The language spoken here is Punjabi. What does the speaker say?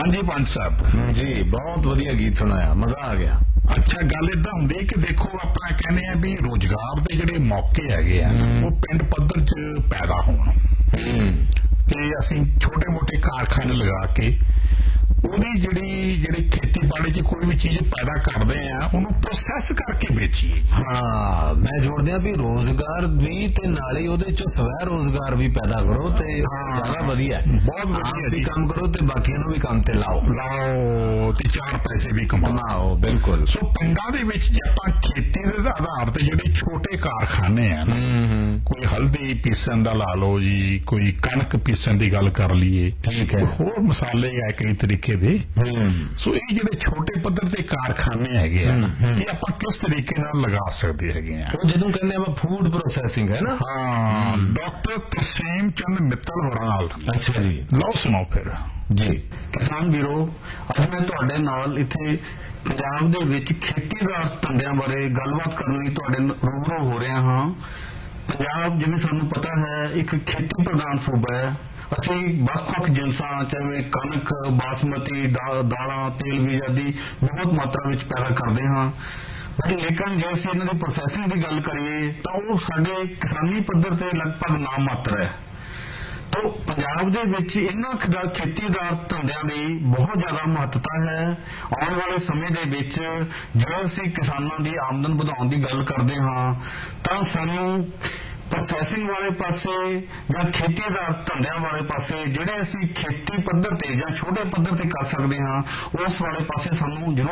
ਹਾਂਜੀ ਪੰਜ ਸਾਹਿਬ ਜੀ, ਬਹੁਤ ਵਧੀਆ ਗੀਤ ਸੁਣਾਇਆ, ਮਜ਼ਾ ਆ ਗਿਆ। ਅੱਛਾ, ਗੱਲ ਏਦਾਂ ਹੁੰਦੀ ਕਿ ਦੇਖੋ ਆਪਾਂ ਕਹਿੰਦੇ ਆ ਵੀ ਰੋਜ਼ਗਾਰ ਦੇ ਜਿਹੜੇ ਮੌਕੇ ਹੈਗੇ ਆ ਉਹ ਪਿੰਡ ਪੱਧਰ 'ਚ ਪੈਦਾ ਹੋਣ ਤੇ ਅਸੀਂ ਛੋਟੇ ਮੋਟੇ ਕਾਰਖਾਨੇ ਲਗਾ ਕੇ ਉਹਦੀ ਜਿਹੜੀ ਖੇਤੀਬਾੜੀ 'ਚ ਕੋਈ ਵੀ ਚੀਜ਼ ਪੈਦਾ ਕਰਦੇ ਆ ਉਹਨੂੰ ਪ੍ਰੋਸੈਸ ਕਰਕੇ ਵੇਚੀਏ। ਹਾਂ, ਮੈਂ ਜੋੜਦਿਆ ਵੀ ਰੋਜ਼ਗਾਰ ਵੀ ਤੇ ਨਾਲੇ ਉਹਦੇ ਚੋਂ ਸਵੈ ਰੋਜ਼ਗਾਰ ਵੀ ਪੈਦਾ ਕਰੋ ਤੇ ਜ਼ਿਆਦਾ ਵਧੀਆ, ਬਹੁਤ ਵਧੀਆ ਵੀ ਕੰਮ ਕਰੋ ਤੇ ਬਾਕੀਆਂ ਨੂੰ ਵੀ ਕੰਮ ਤੇ ਲਾਓ ਤੇ ਚਾਰ ਪੈਸੇ ਵੀ ਕਮਾਓ। ਬਿਲਕੁਲ। ਸੋ ਪਿੰਡਾਂ ਦੇ ਵਿੱਚ ਜੇ ਆਪਾਂ ਖੇਤੀ ਦੇ ਆਧਾਰ ਤੇ ਜਿਹੜੇ ਛੋਟੇ ਕਾਰਖਾਨੇ ਆ ਕੋਈ ਹਲਦੀ ਪੀਸਣ ਦਾ ਲਾ ਲਓ ਜੀ, ਕੋਈ ਕਣਕ ਪੀਸਣ ਦੀ ਗੱਲ ਕਰ ਲਈਏ, ਠੀਕ ਹੈ, ਹੋਰ ਮਸਾਲੇ ਆ ਕਈ ਤਰੀਕੇ ਦੇ। ਸੋ ਇਹ ਜਿਹੜੇ ਛੋਟੇ ਪੱਧਰ ਤੇ ਕਾਰਖਾਨੇ ਹੈਗੇ ਆ ਇਹ ਆਪਾਂ ਕਿਸ ਤਰੀਕੇ ਨਾਲ ਲਗਾ ਸਕਦੇ ਹੈਗੇ ਆ? ਜਦੋਂ ਕਹਿੰਦੇ ਆਪਾਂ ਫੂਡ ਪ੍ਰੋਸੈਸਿੰਗ ਹੈ ਨਾ। ਹਾਂ, ਡਾਕਟਰ ਤਰਸੇਮ ਚੰਦ ਮਿੱਤਲ ਹੋਰਾਂ ਨਾਲ। ਅੱਛਾ ਜੀ, ਲਓ ਸੁਣਾਓ ਫਿਰ ਜੀ। ਕਿਸਾਨ ਵੀਰੋ, ਅੱਜ ਮੈਂ ਤੁਹਾਡੇ ਨਾਲ ਇੱਥੇ ਪੰਜਾਬ ਦੇ ਵਿੱਚ ਖੇਤੀ ਦਾ ਧੰਦਿਆਂ ਬਾਰੇ ਗੱਲਬਾਤ ਕਰਨ ਲਈ ਤੁਹਾਡੇ ਰੂਬਰੂ ਹੋ ਰਿਹਾ ਹਾਂ। ਪੰਜਾਬ, ਜਿਵੇਂ ਸਾਨੂੰ ਪਤਾ ਹੈ, ਇੱਕ ਖੇਤੀ ਪ੍ਰਧਾਨ ਸੂਬਾ ਹੈ। ਅਸੀਂ ਵੱਖ-ਵੱਖ ਜਿਨਸਾਂ ਚਾਹੇ ਕਣਕ, ਬਾਸਮਤੀ ਦਾਲਾਂ, ਤੇਲ ਬੀਜ ਆਦਿ ਬਹੁਤ ਮਾਤਰਾ ਵਿੱਚ ਪੈਦਾ ਕਰਦੇ ਹਾਂ। ਲੇਕਿਨ ਜੇ ਅਸੀਂ ਇਹਨਾਂ ਦੀ ਪ੍ਰੋਸੈਸਿੰਗ ਦੀ ਗੱਲ ਕਰੀਏ ਤਾਂ ਉਹ ਸਾਡੇ ਕਿਸਾਨੀ ਪੱਧਰ ਤੇ ਲਗਭਗ ਨਾਮਾਤਰ ਹੈ। ਤਾਂ ਪੰਜਾਬ ਦੇ ਵਿੱਚ ਇਹਨਾਂ ਖੇਤੀਦਾਰ ਧੰਦਿਆਂ ਦੀ ਬਹੁਤ ਜ਼ਿਆਦਾ ਮਹੱਤਤਾ ਹੈ। ਆਉਣ ਵਾਲੇ ਸਮੇਂ ਦੇ ਵਿੱਚ ਜਦੋਂ ਅਸੀਂ ਕਿਸਾਨਾਂ ਦੀ ਆਮਦਨ ਵਧਾਉਣ ਦੀ ਗੱਲ ਕਰਦੇ ਹਾਂ ਤਾਂ ਸਾਨੂੰ ਪ੍ਰੋਸੈਸਿੰਗ ਵਾਲੇ ਪਾਸੇ ਜਾਂ ਖੇਤੀਦਾਰ ਧੰਦਿਆਂ ਵਾਲੇ ਪਾਸੇ ਜਿਹੜੇ ਅਸੀਂ ਖੇਤੀ ਪੱਧਰ ਤੇ ਜਾਂ ਛੋਟੇ ਪੱਧਰ ਤੇ ਕਰ ਸਕਦੇ ਹਾਂ ਉਸ ਵਾਲੇ ਪਾਸੇ ਸਾਨੂੰ ਜ਼ਰੂਰ